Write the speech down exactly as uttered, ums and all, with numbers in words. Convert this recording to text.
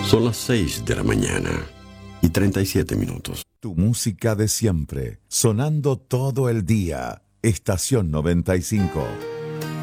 Son las seis de la mañana y treinta y siete minutos. Tu música de siempre, sonando todo el día. Estación noventa y cinco.